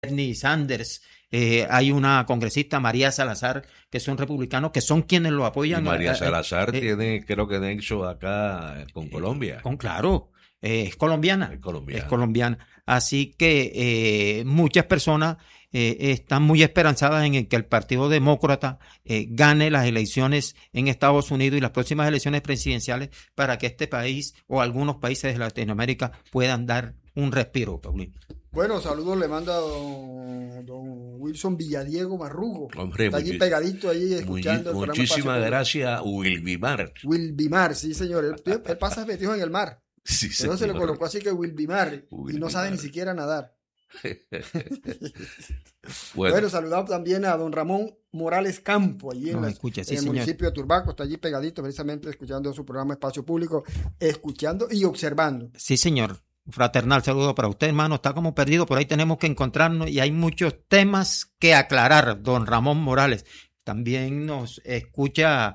Bernie Sanders, hay una congresista, María Salazar, que son republicanos, que son quienes lo Y apoyan. María Salazar tiene, creo que nexo acá con Colombia. Claro, es colombiana. Es colombiana. Es colombiana. Así que muchas personas están muy esperanzadas en que el Partido Demócrata gane las elecciones en Estados Unidos y las próximas elecciones presidenciales para que este país o algunos países de Latinoamérica puedan dar un respiro, Paulino. Bueno, saludos le manda don Wilson Villadiego Marrugo. Hombre, está allí pegadito, allí escuchando el programa. Muchísimas gracias, Wilbimar. Wilbimar, sí señor. Él pasa metido en el mar. Sí, pero se le colocó así que Wilbimar y no sabe ni siquiera nadar. Bueno, saludamos también a don Ramón Morales Campo, allí en el municipio de Turbaco, está allí pegadito, precisamente escuchando su programa Espacio Público, escuchando y observando. Sí, señor. Un fraternal saludo para usted, hermano. Está como perdido, por ahí tenemos que encontrarnos y hay muchos temas que aclarar, don Ramón Morales. También nos escucha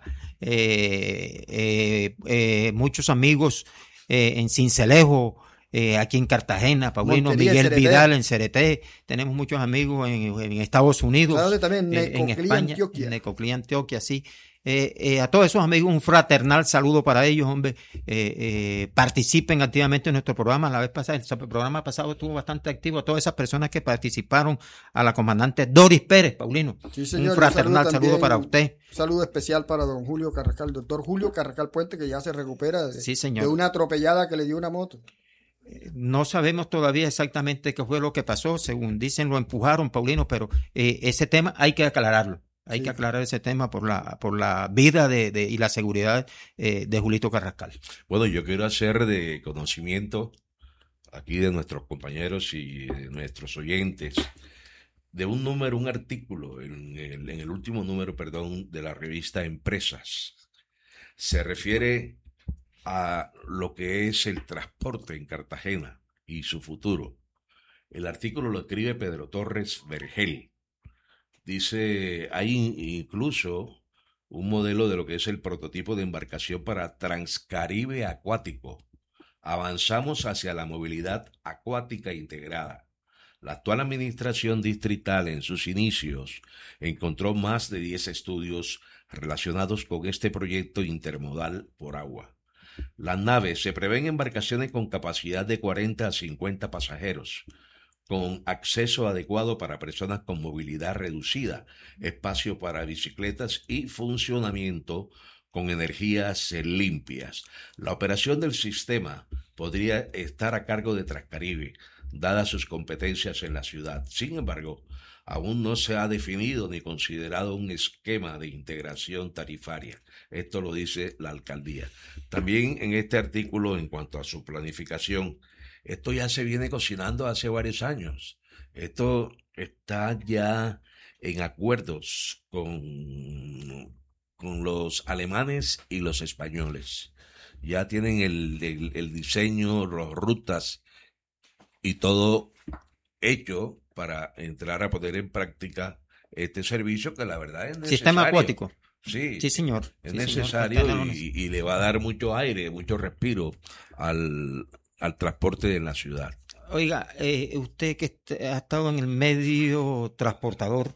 muchos amigos en Cincelejo, aquí en Cartagena, Paulino, Montería, Miguel Vidal en Cereté. Tenemos muchos amigos en Estados Unidos, también, en España, en Necoclí, Antioquia, sí. A todos esos amigos, un fraternal saludo para ellos, hombre. Participen activamente en nuestro programa. La vez pasada, el programa pasado estuvo bastante activo. A todas esas personas que participaron, a la comandante Doris Pérez, Paulino. Sí, señor, un fraternal saludo para usted. Un saludo especial para don Julio Carrascal, doctor Julio Carrascal Puente, que ya se recupera de una atropellada que le dio una moto. No sabemos todavía exactamente qué fue lo que pasó. Según dicen, lo empujaron, Paulino, pero ese tema hay que aclararlo. Hay que aclarar ese tema por la vida y la seguridad de Julito Carrascal. Bueno, yo quiero hacer de conocimiento aquí de nuestros compañeros y de nuestros oyentes de un artículo en el último número, de la revista Empresas. Se refiere a lo que es el transporte en Cartagena y su futuro. El artículo lo escribe Pedro Torres Vergel. Dice, hay incluso un modelo de lo que es el prototipo de embarcación para Transcaribe acuático. Avanzamos hacia la movilidad acuática integrada. La actual administración distrital en sus inicios encontró más de 10 estudios relacionados con este proyecto intermodal por agua. Las naves se prevén embarcaciones con capacidad de 40 a 50 pasajeros, con acceso adecuado para personas con movilidad reducida, espacio para bicicletas y funcionamiento con energías limpias. La operación del sistema podría estar a cargo de Transcaribe, dadas sus competencias en la ciudad. Sin embargo, aún no se ha definido ni considerado un esquema de integración tarifaria. Esto lo dice la alcaldía. También en este artículo, en cuanto a su planificación, esto ya se viene cocinando hace varios años. Esto está ya en acuerdos con los alemanes y los españoles. Ya tienen el diseño, las rutas y todo hecho para entrar a poner en práctica este servicio que la verdad es necesario. Sistema acuático. Sí, señor. Es necesario y le va a dar mucho aire, mucho respiro al transporte en la ciudad. Oiga, usted que ha estado en el medio transportador,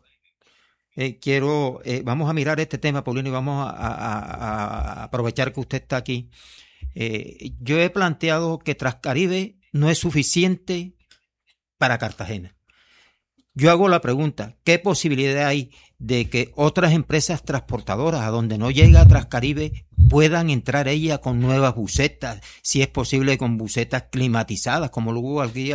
vamos a mirar este tema, Paulino, y vamos a aprovechar que usted está aquí. Yo he planteado que Transcaribe no es suficiente para Cartagena. Yo hago la pregunta, ¿qué posibilidad hay de que otras empresas transportadoras a donde no llega Transcaribe puedan entrar ella con nuevas busetas, si es posible con busetas climatizadas, como lo hubo aquí